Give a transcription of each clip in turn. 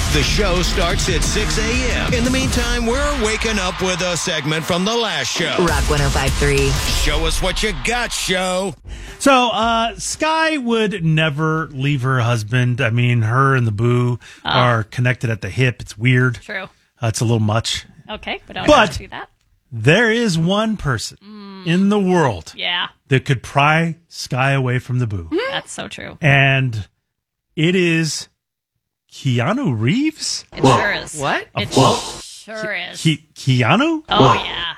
The show starts at 6 a.m. In the meantime, we're waking up with a segment from the last show. Rock 105.3. Show us what you got, show. So, Sky would never leave her husband. I mean, her and the Boo are connected at the hip. It's weird. True. It's a little much. Okay, but I don't But- have to do that. There is one person in the world Yeah, that could pry Sky away from the Boo. that's so true. And it is Keanu Reeves. It sure is. What? It sure is. Keanu? Oh, yeah.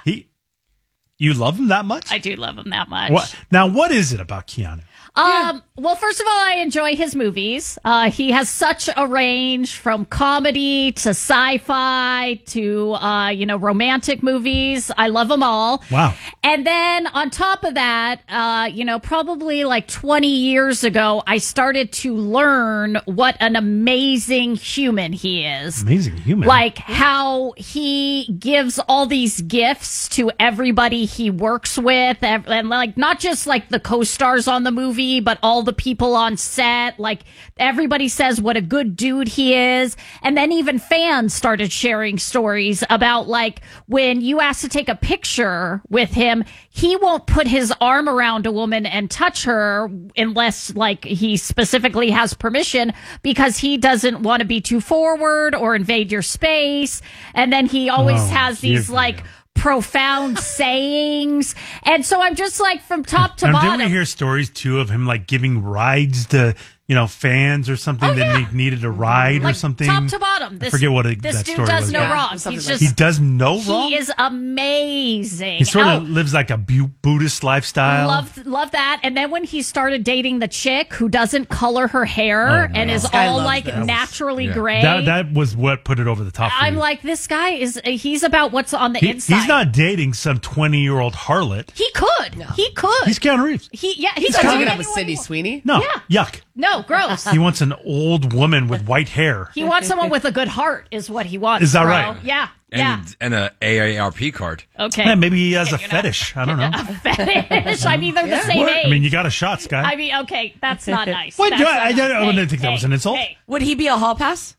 You love him that much? I do love him that much. What is it about Keanu? Well, first of all, I enjoy his movies. He has such a range from comedy to sci-fi to, romantic movies. I love them all. Wow. And then on top of that, probably like 20 years ago, I started to learn what an amazing human he is. Amazing human. Like how he gives all these gifts to everybody he works with, and like not just like the co-stars on the movie, but all the people on set. Like everybody says what a good dude he is. And then even fans started sharing stories about like when you ask to take a picture with him, he won't put his arm around a woman and touch her unless like he specifically has permission, because he doesn't want to be too forward or invade your space. And then he always has these like profound sayings. And so I'm just like from top to bottom. Didn't we hear stories too of him like giving rides to, fans or something that needed a ride or something? Top to bottom. I forget what this that dude story does was. no wrong. He does no wrong? He is amazing. He sort of lives like a Buddhist lifestyle. Love that. And then when he started dating the chick who doesn't color her hair and is all like naturally gray. That was what put it over the top for I'm me. like, this guy he's about what's on the inside. He's not dating some 20-year-old harlot. He could. No. He could. He's Keanu Reeves. He's talking about Sydney Sweeney. No, yuck. No, gross. He wants an old woman with white hair. He wants someone with a good heart, is what he wants. Is that bro. right? Yeah. And an AARP card. Okay. Yeah, maybe he has a fetish. I don't know. A fetish. I mean, they're the same age. I mean, you got a shot, Sky. I mean, okay, that's not nice. What? That's I not nice. wouldn't think that was an insult. Would he be a hall pass?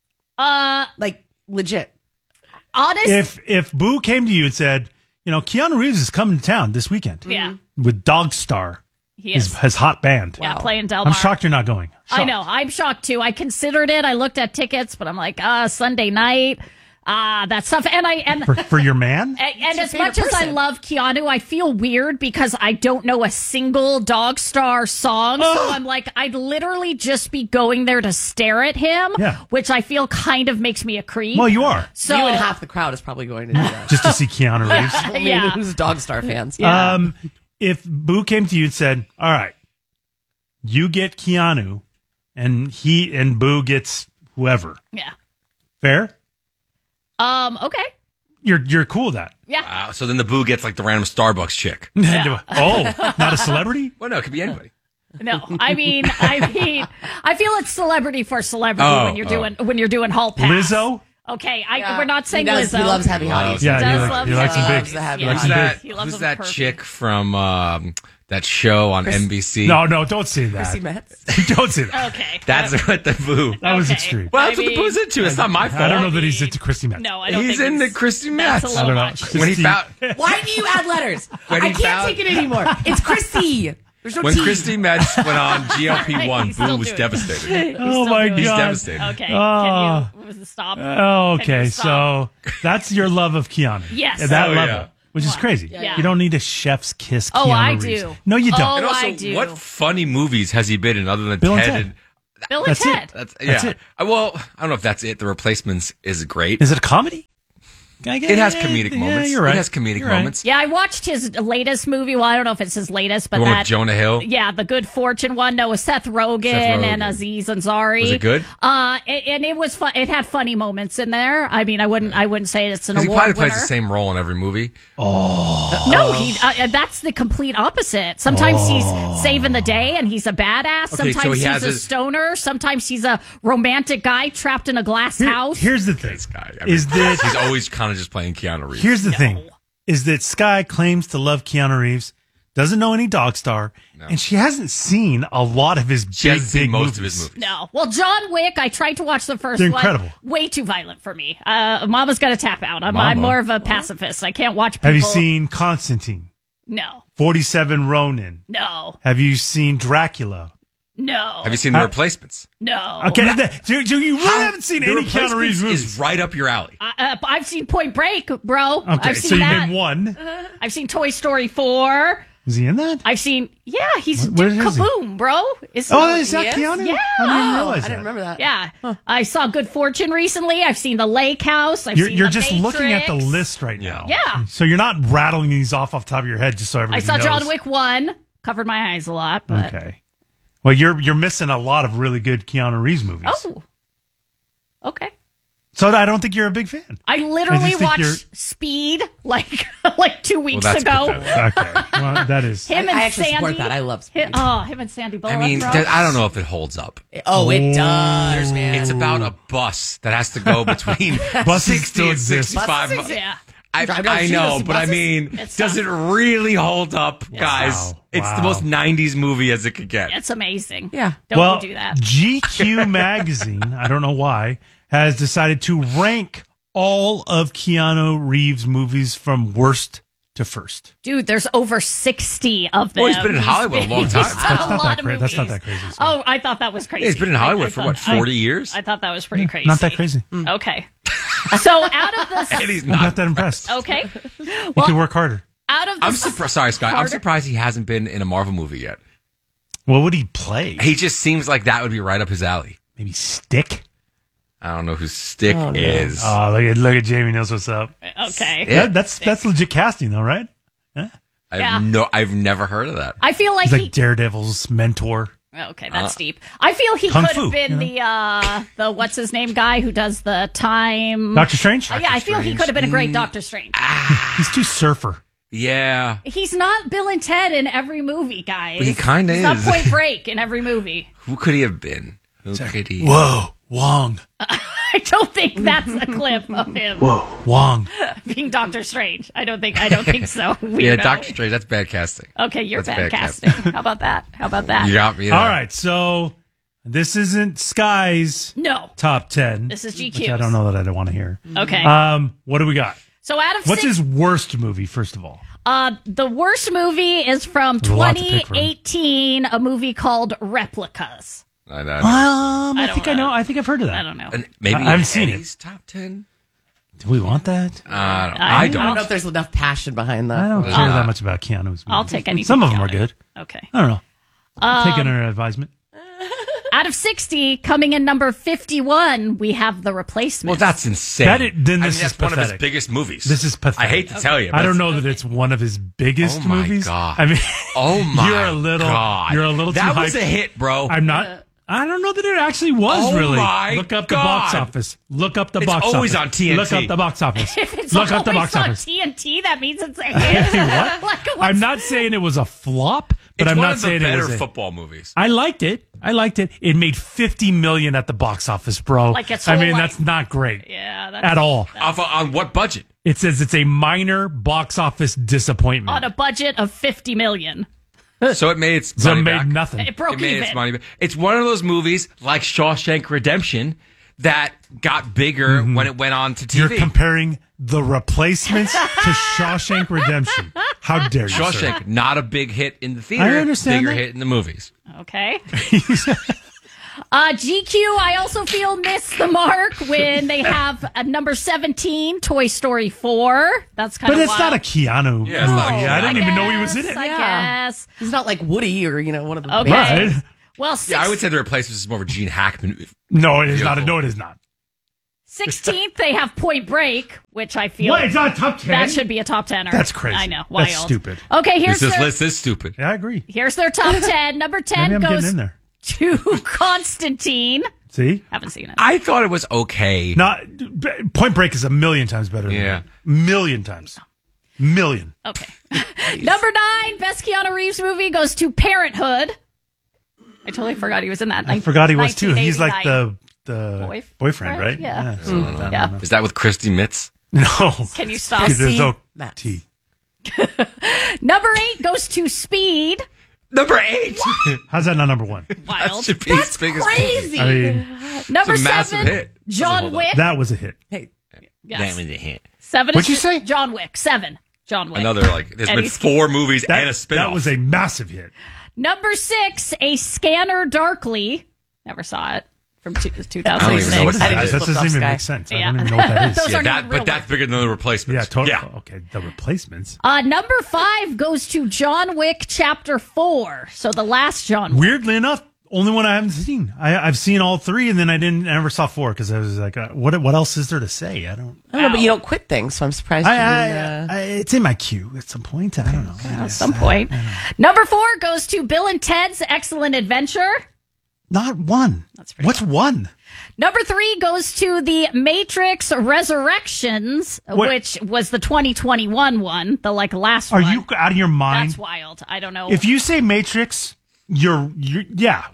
Like legit. Honest. If Boo came to you and said, Keanu Reeves is coming to town this weekend. Yeah. With Dogstar. He is. His hot band. Yeah, playing Del Mar. I'm shocked you're not going. Shocked. I know. I'm shocked too. I considered it. I looked at tickets, but I'm like, Sunday night. That stuff. And for your man? And as much as I love Keanu, I feel weird because I don't know a single Dogstar song. So I'm like, I'd literally just be going there to stare at him, which I feel kind of makes me a creep. Well, you are. So you and half the crowd is probably going to do that. Just to see Keanu Reeves. I mean, who's Dogstar fans? Yeah. If Boo came to you and said, all right, you get Keanu and Boo gets whoever. Yeah. Fair? Okay. You're cool with that. Yeah. So then the Boo gets like the random Starbucks chick. Oh, not a celebrity? Well, no, it could be anybody. No, I mean, I feel it's celebrity for celebrity when you're doing hall pass. Lizzo? Okay, we're not saying Lizzo. He loves heavy hotties. Yeah, he likes them big. Who's that chick from that show on NBC? No, don't say that. Chrissy Metz? Don't say that. Okay. That's what the Boo. That was extreme. Well, that's what the Boo's into. It's not my fault. I don't know that he's into Chrissy Metz. No, I don't He's think into Chrissy Metz. That's a little much. When he found... Why do you add letters? I can't take it anymore. It's Chrissy. There's no When T. Christy Metz went on GLP-1, He's still Boo was doing it. devastated. Oh, my God. He's devastated. Okay, can you stop? Okay, so that's your love of Keanu. Yes. At that Oh, level, yeah. which is crazy. Yeah. You don't need a chef's kiss Keanu Oh, I Reeves. do. No, you don't. Oh, And also, I do. what funny movies has he been in other than Bill and Ted? Ted. Bill and That's Ted. it. That's it. Well, I don't know if that's it. The Replacements is great. Is it a comedy? It has comedic moments. You're right. It has comedic You're right. moments. Yeah, I watched his latest movie. Well, I don't know if it's his latest, but The one that with Jonah Hill? Yeah, the Good Fortune one. No, with Seth Rogen and Aziz Ansari. Was it good? And it was fun. It had funny moments in there. I mean, I wouldn't say it's an He award probably winner. plays the same role in every movie. No, that's the complete opposite. Sometimes he's saving the day and he's a badass. Okay, Sometimes so he he's has a his- stoner. Sometimes he's a romantic guy trapped in a glass house. Here's the thing. This guy. I mean, Is that he's always kind of just playing Keanu Reeves. here's the thing is that Sky claims to love Keanu Reeves, doesn't know any Dog Star, and she hasn't seen a lot of his big most movies. of his movies. No. Well, John Wick, I tried to watch the first They're one. incredible. Way too violent for me. Mama's got to tap out. I'm more of a pacifist. I can't watch people. Have you seen Constantine? No. 47 Ronin? No. Have you seen Dracula? No. Have you seen The Replacements? No. Okay, so you really haven't seen The any Keanu Reeves Replacements movies. is right up your alley. I've seen Point Break, bro. Okay, I've seen so you that. named one. I've seen Toy Story 4. Is he in that? I've seen, he's Where Dude is he? Kaboom, bro. Is that Yes? Keanu? Yeah. I didn't realize I that. didn't remember that. Yeah. I saw Good Fortune recently. I've seen The Lake House. I've seen You're The just looking at the Matrix. list right now. Yeah. So you're not rattling these off the top of your head just so I everybody saw knows. John Wick 1. Covered my eyes a lot. But... Okay. Well, you're missing a lot of really good Keanu Reeves movies. Oh. Okay. So I don't think you're a big fan. I literally just think you're- watched Speed like 2 weeks that's ago. pathetic. Okay. Well, that is. Him and I actually Sandy. support that. I love Speed. Him and Sandy Bullock. I mean, bro. I don't know if it holds up. Oh, it does, man. It's about a bus that has to go between Buses 60 still and exist. 65 Buses miles. Yeah. I Drive down the street, know, see but I buses? mean, It's does tough. it really hold up, guys? Wow. It's the most 90s movie as it could get. It's amazing. Yeah. Don't do that. GQ magazine, I don't know why, has decided to rank all of Keanu Reeves' movies from worst to first. Dude, there's over 60 of them. Well, he's been in Hollywood a long time. He's done a lot of movies. That's not that crazy. So. Oh, I thought that was crazy. He's been in Hollywood for what, 40 years? I thought that was pretty crazy. Not that crazy. Okay. So out of the... And he's I'm not not. that impressed. Okay. He could work harder. Out of the... I'm surprised. Sorry, Scott. I'm Harder? surprised he hasn't been in a Marvel movie yet. What would he play? He just seems like that would be right up his alley. Maybe Stick? I don't know who Stick is. Oh, look at Jamie knows what's up. Okay. Yeah. That's legit casting, though, right? I've never heard of that. I feel like He's like Daredevil's mentor. Okay, that's deep. I feel he Kung could Fu, have been the what's his name guy who does the time. Doctor Strange? Yeah, I feel he could have been a great Doctor Strange. He's too surfer. Yeah. He's not Bill and Ted in every movie, guys. But he kinda He's not is. Point Break in every movie. Who could he have been? Who could he? Whoa, Wong. I don't think that's a clip of him Wong. being Doctor Strange. I don't think so. Yeah, Weirdo. Doctor Strange. That's bad casting. Okay, you're That's bad bad casting. How about that? You got me. There. All right, so this isn't Sky's No. top 10. This is which GQ's. I don't know that I don't want to hear. Okay. What do we got? So out of What's six, his worst movie, first of all? the worst movie is from There's a lot to pick from. 2018, a movie called Replicas. I know. I don't think I know. know. I think I've heard of that. I don't know. And maybe I haven't seen Eddie's top 10. Do we want that? I I don't don't. know if there's enough passion behind that. I don't care that much about Keanu's movies. I'll take anything. Some of them are Keanu. good. Okay. I don't know. Taking her advisement. Out of 60, coming in number 51, we have The Replacement. Well, that's insane. Then this is that's one of his pathetic. biggest movies. This is pathetic. I hate to tell you. I don't know that it's one of his biggest Oh my movies. God. I mean, Oh my you're a little, God. You're a little too That was hyped. a hit, bro. I'm not. I don't know that it actually was Oh really. my Look up the box God. office. Look up the It's box office. always on TNT. Look up the box office. If it's Look always up the box on office. TNT, that means it's a Hey, hit. what? Like, what's- I'm not saying it was a flop, but it's I'm one not of the saying it better was a football movies. I liked it. It made $50 million at the box office, bro. Like its I whole mean, life. that's not great Yeah, that's at all. On what budget? It says it's a minor box office disappointment. on a budget of $50 million. So it made its so it money made back. nothing. It broke It made even. its money back. It's one of those movies like Shawshank Redemption that got bigger when it went on to TV. You're comparing The Replacements to Shawshank Redemption. How dare you, sir? Shawshank, not a big hit in the theater. I understand Bigger that. hit in the movies. Okay. GQ, I also feel missed the mark when they have a number 17, Toy Story 4. That's kind But of it's not a Keanu movie. Yeah, it's not I didn't even know he was in it. I Yeah. guess. He's not like Woody or, one of the Okay. Right. Well, Yeah, I would say The Replacements is more of a Gene Hackman. No, it is not. Beautiful. No, it is not. 16th, they have Point Break, which I feel What? It's not top 10? that should be a top 10er. That's crazy. I know. Wild. That's stupid. Okay, here's This their, list is stupid. Yeah, I agree. here's their top 10. Number 10 Maybe I'm goes getting in there. to Constantine. See? Haven't seen it. I thought it was okay. Not Point Break is a million times better than Yeah. that. Million times. Million. Okay. Number 9, best Keanu Reeves movie goes to Parenthood. I totally forgot he was in that. I forgot he was too. He's like 1989. the boyfriend, right? Yeah. something like that. Yeah. Is that with Christy Mitz? No. Can you stop? There's no Matt. T. Number 8 goes to Speed. Number 8. How's that not number 1? Wild. Should be his biggest Crazy. I mean, Number It's a massive 7, hit. John Wick. that was a hit. Hey, Yes. That was a hit. 7 What'd is you say? John Wick. 7. John Wick. Another, like, there's been Eddie's 4 movies and a That spin-off. was a massive hit. Number 6, A Scanner Darkly. Never saw it. From 2006. I don't even know what I That think it's doesn't Flipped Off even Sky. make sense. I Yeah. don't even know what that is. Those yeah, are not real but that's ones. bigger than the replacements. Yeah, totally. Yeah. Okay, the replacements. Number 5 goes to John Wick Chapter 4. So the last John Wick. Weirdly enough, only one I haven't seen. I've seen all 3, and then I never saw 4 because I was like, what else is there to say? I don't. I don't know, but you don't quit things, so I'm surprised. It's in my queue at some point. I don't know. At some point. Number 4 goes to Bill and Ted's Excellent Adventure. Not one. pretty What's one? Number 3 goes to The Matrix Resurrections, What? which was the 2021 one, the last Are one. you out of your mind? That's wild. I don't know. If you say Matrix, you're yeah.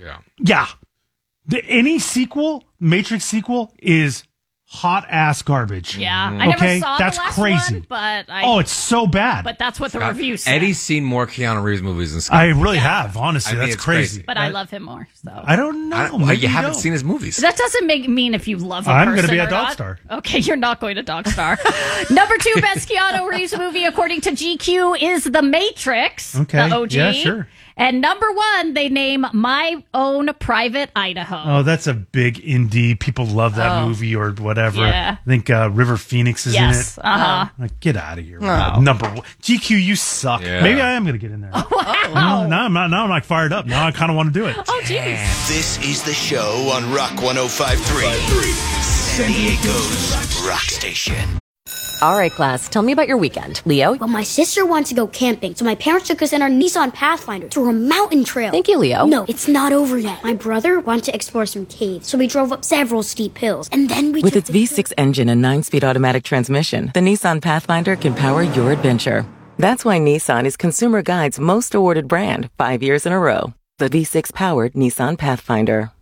Any sequel, Matrix sequel, is hot ass garbage. yeah, I never Okay, saw that's the last crazy. one, but It's so bad. but that's what the review said. Eddie's seen more Keanu Reeves movies than Scott. I really have, honestly. I mean, that's it's crazy. but I love him more. So I don't know. Maybe you haven't don't. seen his movies. that doesn't mean if you love a I'm person gonna be or at not. Dogstar. Okay, you're not going to Dogstar. Number 2 best Keanu Reeves movie according to GQ is The Matrix. Okay. The OG. Yeah, sure. And number 1, they name My Own Private Idaho. Oh, that's a big indie. People love that movie or whatever. Yeah. I think River Phoenix is Yes. in it. Uh-huh. Like, get out of here. Number 1. GQ, you suck. Yeah. Maybe I am going to get in there. Wow. Now I'm like fired up. Now I kind of want to do it. Oh, jeez. This is the show on Rock 105.3. San Diego's Rock Station. All right, class, tell me about your weekend. Leo? Well, my sister wanted to go camping, so my parents took us in our Nissan Pathfinder through a mountain trail. Thank you, Leo. No, it's not over yet. My brother wanted to explore some caves, so we drove up several steep hills, and then we With took its V6 engine and 9-speed automatic transmission, the Nissan Pathfinder can power your adventure. That's why Nissan is Consumer Guide's most awarded brand 5 years in a row. The V6-powered Nissan Pathfinder.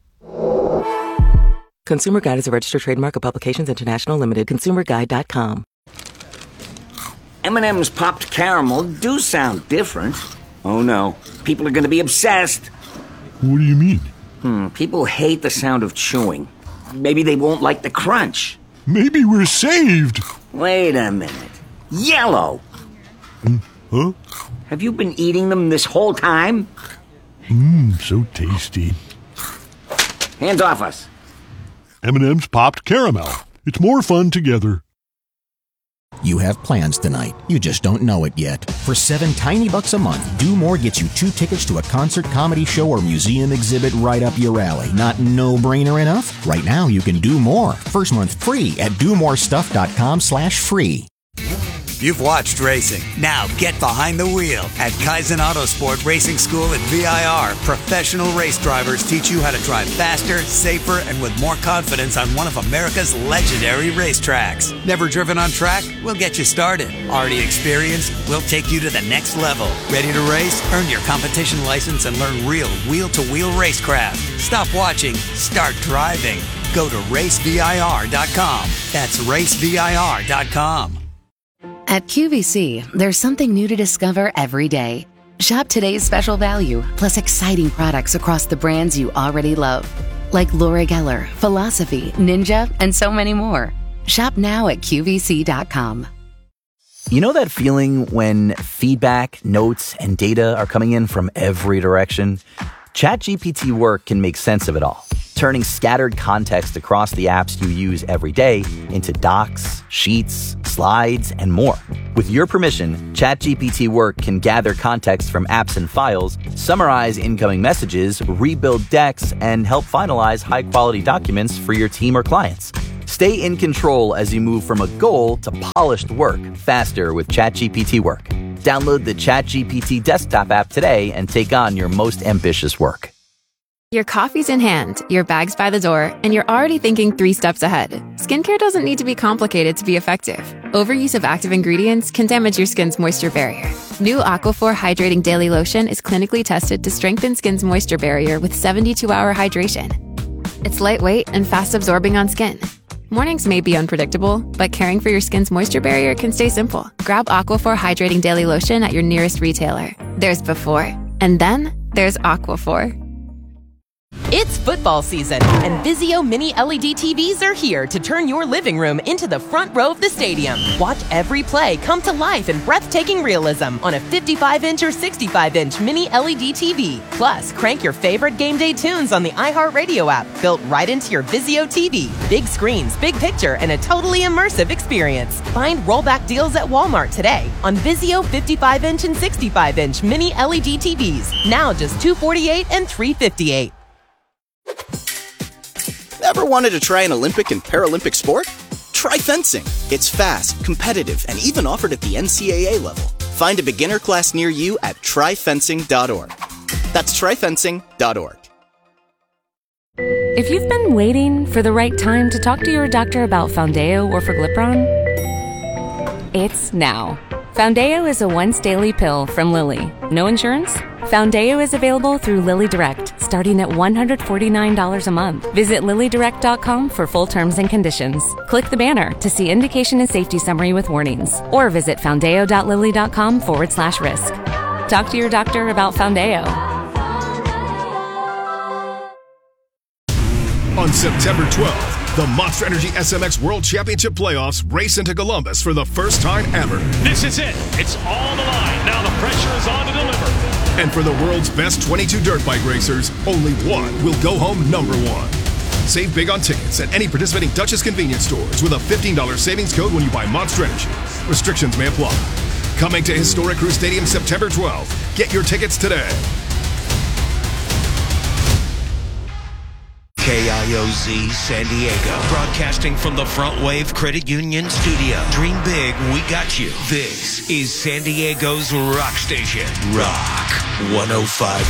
Consumer Guide is a registered trademark of Publications International Limited. ConsumerGuide.com. M&M's popped caramel do sound different. Oh no, people are going to be obsessed. What do you mean? People hate the sound of chewing. Maybe they won't like the crunch. Maybe we're saved. Wait a minute. Yellow! Huh? Have you been eating them this whole time? So tasty. Hands off us. M&M's popped caramel. It's more fun together. You have plans tonight. You just don't know it yet. For $7 tiny bucks a month, Do More gets you 2 tickets to a concert, comedy show, or museum exhibit right up your alley. Not no-brainer enough? Right now, you can do more. First month free at domorestuff.com/free. You've watched racing. Now get behind the wheel. At Kaizen Autosport Racing School at VIR, professional race drivers teach you how to drive faster, safer, and with more confidence on one of America's legendary racetracks. Never driven on track? We'll get you started. Already experienced? We'll take you to the next level. Ready to race? Earn your competition license and learn real wheel-to-wheel racecraft. Stop watching. Start driving. Go to racevir.com. That's racevir.com. At QVC, there's something new to discover every day. Shop today's special value, plus exciting products across the brands you already love. Like Laura Geller, Philosophy, Ninja, and so many more. Shop now at QVC.com. You know that feeling when feedback, notes, and data are coming in from every direction? ChatGPT Work can make sense of it all, turning scattered context across the apps you use every day into docs, sheets, slides, and more. With your permission, ChatGPT Work can gather context from apps and files, summarize incoming messages, rebuild decks, and help finalize high-quality documents for your team or clients. Stay in control as you move from a goal to polished work faster with ChatGPT Work. Download the ChatGPT desktop app today and take on your most ambitious work. Your coffee's in hand, your bag's by the door, and you're already thinking 3 steps ahead. Skincare doesn't need to be complicated to be effective. Overuse of active ingredients can damage your skin's moisture barrier. New Aquaphor Hydrating Daily Lotion is clinically tested to strengthen skin's moisture barrier with 72-hour hydration. It's lightweight and fast absorbing on skin. Mornings may be unpredictable, but caring for your skin's moisture barrier can stay simple. Grab Aquaphor Hydrating Daily Lotion at your nearest retailer. There's before, and then there's Aquaphor. It's football season, and Vizio Mini LED TVs are here to turn your living room into the front row of the stadium. Watch every play come to life in breathtaking realism on a 55-inch or 65-inch Mini LED TV. Plus, crank your favorite game day tunes on the iHeartRadio app, built right into your Vizio TV. Big screens, big picture, and a totally immersive experience. Find rollback deals at Walmart today on Vizio 55-inch and 65-inch Mini LED TVs. Now just $248 and $358. Ever wanted to try an Olympic and Paralympic sport? Try fencing. It's fast, competitive, and even offered at the NCAA level. Find a beginner class near you at tryfencing.org. That's tryfencing.org. If you've been waiting for the right time to talk to your doctor about Foundayo or Forglipron, it's now. Foundayo is a once-daily pill from Lilly. No insurance? Foundayo is available through Lilly Direct, starting at $149 a month. Visit LillyDirect.com for full terms and conditions. Click the banner to see indication and safety summary with warnings, or visit foundayo.lilly.com/risk. Talk to your doctor about Foundayo. On September 12th, the Monster Energy SMX World Championship Playoffs race into Columbus for the first time ever. This is it. It's all the line. Now the pressure is on to deliver. And for the world's best 22 dirt bike racers, only one will go home number one. Save big on tickets at any participating Dutchess convenience stores with a $15 savings code when you buy Monster Energy. Restrictions may apply. Coming to Historic Crew Stadium September 12th. Get your tickets today. KIOZ San Diego, broadcasting from the Front Wave Credit Union studio. Dream big, we got you. This is San Diego's rock station, Rock 105.